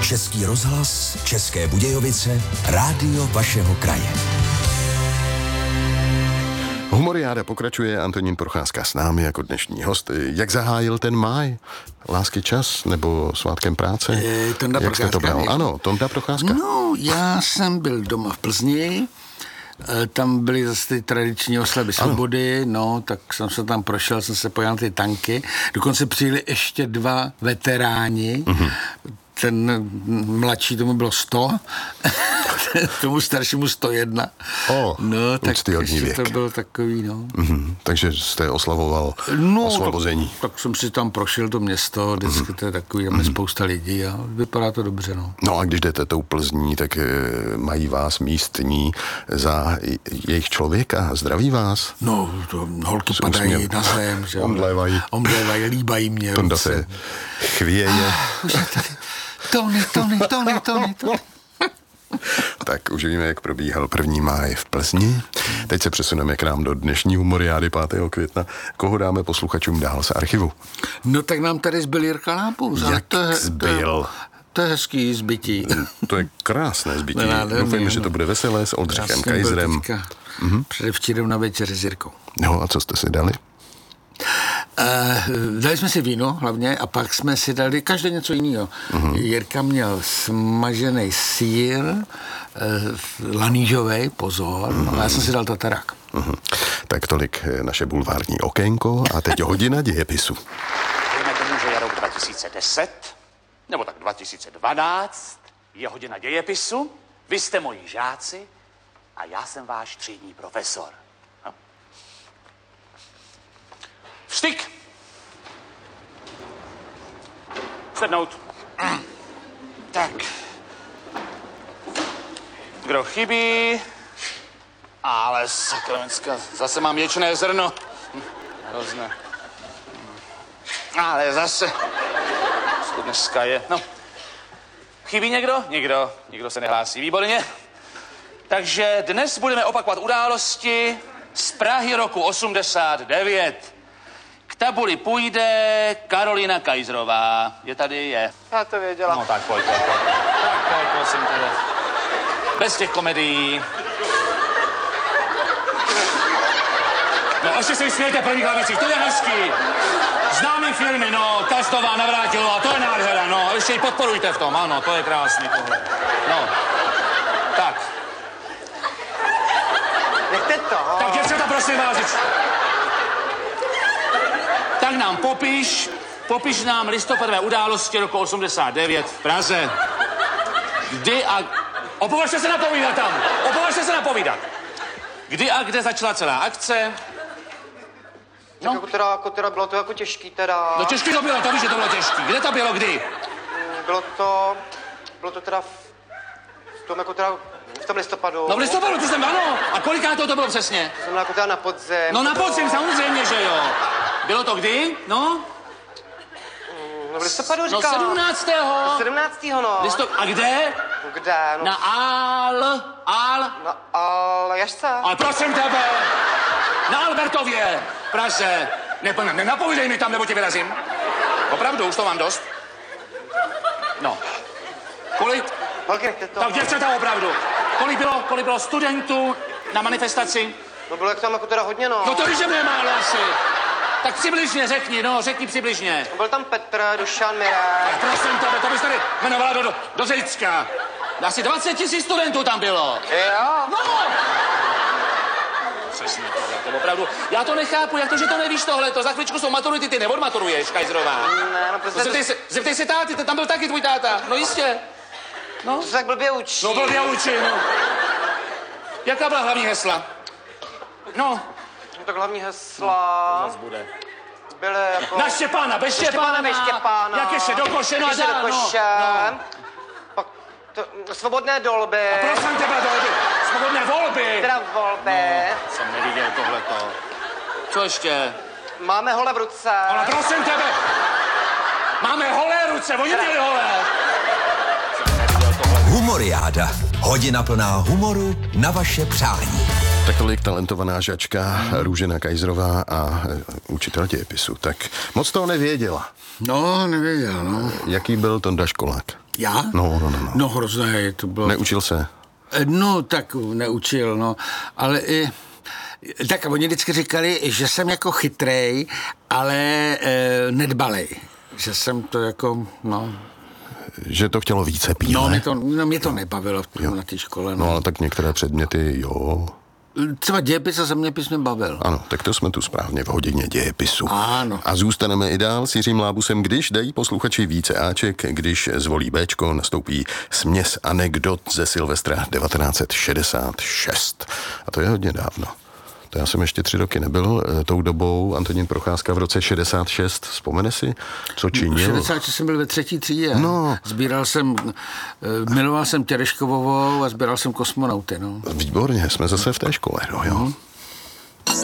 Český rozhlas, České Budějovice, rádio vašeho kraje. Humoriáda pokračuje, Antonín Procházka s námi jako dnešní host. Jak zahájil ten máj? Lásky čas nebo svátkem práce? Tonda Jak jste to Procházka. bral? Ano, Tonda Procházka. No, já jsem byl doma v Plzni, tam byly zase ty tradiční oslavy svobody, no, tak jsem se tam prošel, jsem se pojel na ty tanky. Dokonce přijeli ještě 2 veteráni, ten mladší, tomu bylo 100, tomu staršímu 101. No, tak ještě věk. to bylo takový, no. Takže jste oslavoval osvobození. Tak jsem si tam prošel to město, vždycky to je takový, tam je spousta lidí a vypadá to dobře, no. No a když jdete tou Plzní, tak mají vás místní za jejich člověka, zdraví vás? No, to holky padají na zem, že jo. Omdlévají, líbají mě. Tonda se chvěje. Už je tady. Tony. Tak už víme, jak probíhal 1. máj v Plzni. Teď se přesuneme k nám do dnešní humoriády 5. května. Koho dáme posluchačům dál z archivu? No tak nám tady zbyl Jirka Lápus. Jak zbyl? To je hezký zbytí. To je krásné zbytí. Doufejme, že to bude veselé s Oldřichem Kajzrem. Předevčírem na večeři s Jirkou. No a co jste si dali? Dali jsme si víno hlavně a pak jsme si dali každý něco jiného. Jirka měl smažený sýr, lanížovej, pozor, a já jsem si dal tatarák. Tak tolik naše bulvární okénko a teď hodina dějepisu. Dejme tomu, že je rok 2010, nebo tak 2012, je hodina dějepisu, vy jste moji žáci a já jsem váš třídní profesor. No. Vstyk! Sednout. Tak. Kdo chybí? Ale sakramenská, zase mám ječné zrno. Hrozné. Ale zase. Co dneska je? No. Chybí někdo? Nikdo se nehlásí. Výborně. Takže dnes budeme opakovat události z Prahy roku 89. K tabuli půjde Karolina Kajzrová. Je tady? Je. Já to věděla. No tak pojď. Tak pojď, prosím tebe. Bez těch komedií. No ještě se vysmějte první hlavicích, to je hezký. Známý filmy, no, Kastová, Navrátilová, to je nádhera, no, ještě ji podporujte v tom, ano, to je krásný tohle. No, tak. Nechte to. Tak děvčata, prosím vás, tak nám popiš nám listopadové události roku 89 v Praze. Kdy a... Opovažte se napovídat. Kdy a kde začala celá akce? No. Jako teda bylo to jako těžký teda. No těžký to bylo, to víš, že to bylo těžký. Kde to bylo, kdy? Bylo to teda v tom listopadu. No v listopadu, to jsem, ano. A kolikátého to bylo přesně? To znamená jako teda na podzim. No na podzim, samozřejmě, že jo. Bylo to kdy? No? No v listopadu říkám. No 17. 17. no. A kde? Kde? No. Na Na Aljašce. Ale prosím tebe, na Albertově, v Praze. Nenapovídej mi tam, nebo tě vyrazím. Opravdu, už to mám dost. No. Kolik? Holky, nechte to. Tak děvčata, opravdu. Kolik bylo studentů na manifestaci? No bylo jak tam jako teda hodně, no. No to víš, že mě málo asi. Tak přibližně řekni přibližně. Byl tam Petr, Dušan, Mirek. Tak prosím tebe, to bys tady jmenovala do Řecka. Asi 20 000 studentů tam bylo. Jo. No! Přesně tohle, opravdu. Já to nechápu, jak to, že to nevíš tohleto. Za chvíličku jsou maturity, ty neodmaturuješ, Kajzrová. Ne, no prostě... Zeptej se táty, tam byl taky tvůj táta. No jistě. No. To se tak blbě učí. No blbě učí, no. Jaká byla hlavní hesla? No. No tak hlavní hesla... Zas bude. Byly jako... Na Štěpána, bez Štěpána. Jak ještě do koše, no a dál, no. Pak svobodné dolby. A prosím tebe, svobodné volby. Teda volby. No, jsem neviděl tohleto. Co ještě? Máme hole v ruce. Ale prosím tebe, máme holé ruce, oni měli holé. Humoriáda. Hodina plná humoru na vaše přání. Tak tolik talentovaná žačka Růžena Kajzrová a učitel dějepisu. Tak moc toho nevěděla. No, nevěděl, no. Jaký byl Tonda školák? Já? No. No hrozné, to bylo... Neučil se? No, tak neučil, no, ale i... Tak oni vždycky říkali, že jsem jako chytrej, ale nedbalej. Že jsem to jako, no... Že to chtělo více píle? No, mě to nebavilo na té škole. No, ale tak některé předměty, jo... Třeba dějepis a zeměpis mě bavil. Ano, tak to jsme tu správně v hodině dějepisu. Ano. A zůstaneme i dál s Jiřím Lábusem, když dají posluchači více Aček, když zvolí Bčko, nastoupí směs anekdot ze Silvestra 1966. A to je hodně dávno. To já jsem ještě 3 roky nebyl tou dobou. Antonín Procházka v roce 66. Vzpomene si, co činil? 66 jsem byl ve 3. třídě. No. Miloval jsem Tereškovovou a sbíral jsem kosmonauty, no. Výborně, jsme zase v té škole, no jo.